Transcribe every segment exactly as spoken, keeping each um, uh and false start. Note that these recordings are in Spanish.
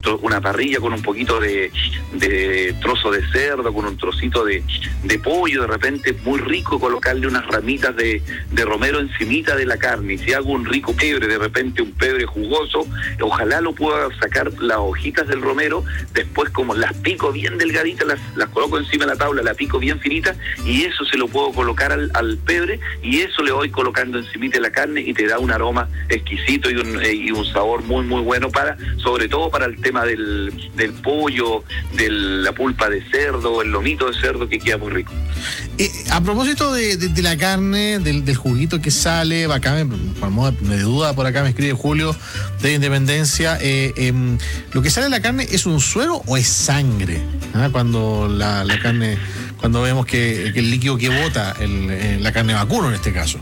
tro, una parrilla con un poquito de, de trozo de cerdo, con un trocito de, de pollo, de repente es muy rico colocarle unas ramitas de, de romero encimita de la carne. Y si hago un rico pebre, de repente un pebre jugoso, ojalá lo pueda sacar las hojitas del romero, después como las pico bien delgaditas, las, las coloco encima de la tabla, la pico bien finita, y eso se lo puedo colocar al, al pebre, y eso le voy colocando encima de la carne, y te da un aroma exquisito y un, eh, y un sabor muy muy bueno, para sobre todo para el tema del, del pollo, de la pulpa de cerdo, el lomito de cerdo, que queda muy rico. Eh, a propósito de, de, de la carne, del, del juguito que sale, acá me, me duda, por acá me escribe Julio de Independencia, eh, eh, ¿lo que sale de la carne es un suero o es sangre? ¿Ah? Cuando la, la carne, cuando vemos que, que el líquido que bota, el, el, la carne vacuno en este caso.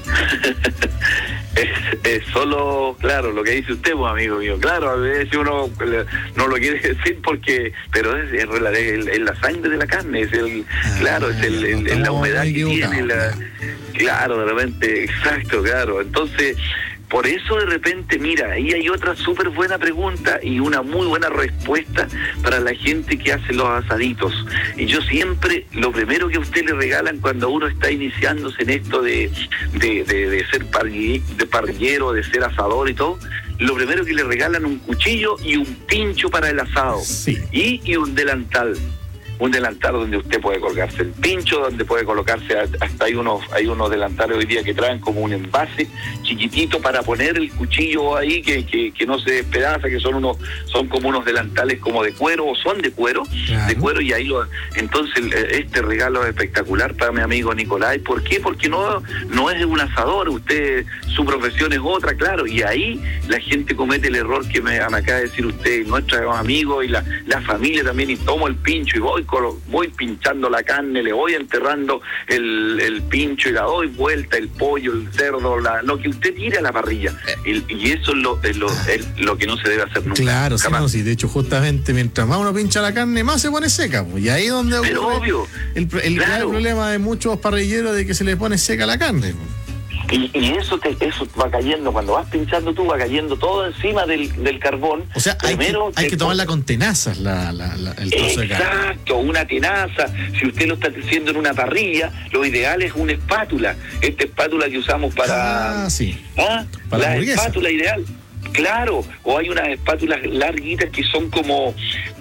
Es, es solo, claro, lo que dice usted, pues, amigo mío. Claro, a veces uno no lo quiere decir porque, pero es, es, es, es la sangre de la carne, es el, ah, claro, es el, el, el, la humedad que tiene, la, claro, de repente, exacto, claro. Entonces, por eso de repente, mira, ahí hay otra súper buena pregunta y una muy buena respuesta para la gente que hace los asaditos. Y yo siempre, lo primero que a usted le regalan cuando uno está iniciándose en esto de, de, de, de ser parri, de parrillero, de ser asador y todo, lo primero que le regalan un cuchillo y un pincho para el asado, sí. y, y un delantal. Un delantal donde usted puede colgarse el pincho, donde puede colocarse, hasta hay unos hay unos delantales hoy día que traen como un envase chiquitito para poner el cuchillo ahí, que, que, que no se despedaza, que son unos son como unos delantales como de cuero, o son de cuero, claro. de cuero, y ahí lo entonces este regalo es espectacular para mi amigo Nicolás. ¿Por qué? Porque no, no es un asador, usted, su profesión es otra, claro, y ahí la gente comete el error que me, me acaba de decir usted, nuestros amigos y la, la familia también, y tomo el pincho y voy voy pinchando la carne, le voy enterrando el, el pincho y la doy vuelta, el pollo, el cerdo, la, lo que usted tire a la parrilla. Y, y eso es lo, es, lo, es lo que no se debe hacer nunca. Claro, sí, no, sí, de hecho, justamente mientras más uno pincha la carne, más se pone seca. Pues, y ahí es donde ocurre Pero obvio, el, el claro. gran problema de muchos parrilleros, de que se les pone seca la carne. Y, y eso te, eso va cayendo, cuando vas pinchando tú, va cayendo todo encima del, del carbón. O sea, hay Primero, que, hay que tomarla con tenazas, la, la, la, el trozo de carne. Exacto, una tenaza. Si usted lo está haciendo en una parrilla, lo ideal es una espátula. Esta espátula que usamos para... Ah, sí. ¿Ah? Para la la espátula ideal. Claro, o hay unas espátulas larguitas que son como,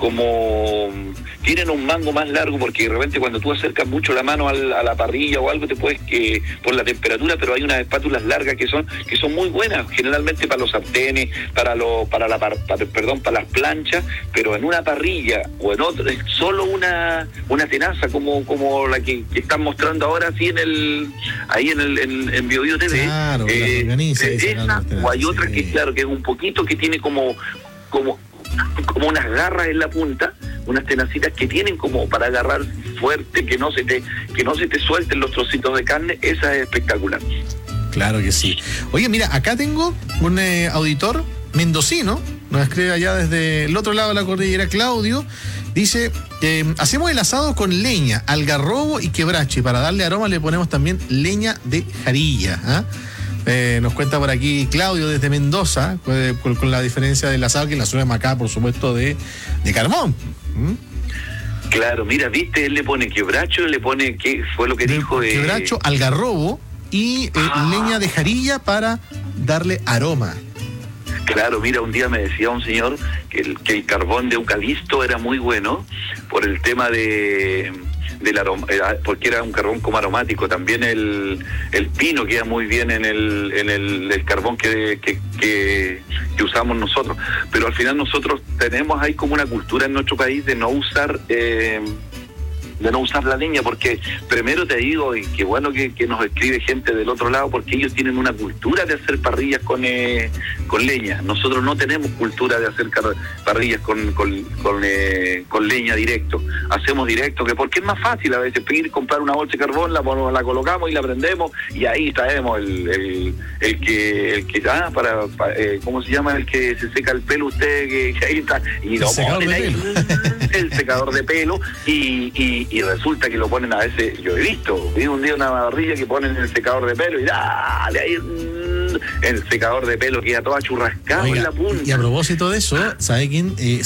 como, tienen un mango más largo, porque de repente cuando tú acercas mucho la mano al, a la parrilla o algo te puedes que, por la temperatura, pero hay unas espátulas largas que son, que son muy buenas, generalmente para los sartenes, para los, para la, para, perdón, para las planchas, pero en una parrilla o en otra, es solo una, una tenaza como, como la que, que están mostrando ahora así en el, ahí en el, en, en Bio Bio T V. Claro, eh, organiza, esa, o hay otra sí. que claro que es un poquito, que tiene como como como unas garras en la punta, unas tenacitas que tienen como para agarrar fuerte, que no se te que no se te suelten los trocitos de carne. Esa es espectacular. Claro que sí. Oye, mira, acá tengo un eh, auditor mendocino, nos escribe allá desde el otro lado de la cordillera, Claudio. Dice, eh, hacemos el asado con leña, algarrobo y quebracho, y para darle aroma le ponemos también leña de jarilla. ¿Ah? Eh, nos cuenta por aquí Claudio desde Mendoza, eh, con, con la diferencia del asado, que la suena acá, por supuesto, de, de carbón. ¿Mm? Claro, mira, viste, él le pone quebracho, le pone, ¿qué fue lo que de, dijo? Quebracho, eh... algarrobo y eh, ah. leña de jarilla para darle aroma. Claro, mira, un día me decía un señor que el, que el carbón de eucalipto era muy bueno por el tema de... del aroma, porque era un carbón como aromático. También el, el pino queda muy bien en el en el, el carbón que, que, que, que usamos nosotros, pero al final nosotros tenemos ahí como una cultura en nuestro país de no usar eh, de no usar la leña, porque primero te digo, y qué bueno que, que nos escribe gente del otro lado, porque ellos tienen una cultura de hacer parrillas con eh, con leña. Nosotros no tenemos cultura de hacer car- parrillas con con, con, eh, con leña directo. Hacemos directo, que porque es más fácil a veces pedir, comprar una bolsa de carbón, la, la colocamos y la prendemos, y ahí traemos el, el, el que el que ah, para, para eh, ¿cómo se llama? El que se seca el pelo usted, que, que ahí está, y lo ponen ahí, el secador de pelo, y, y y resulta que lo ponen a veces, yo he visto, vi un día una parrilla que ponen el secador de pelo y dale ahí, el secador de pelo queda toda churrascada en la punta. Y a propósito de eso, ¿sabe quién? Eh,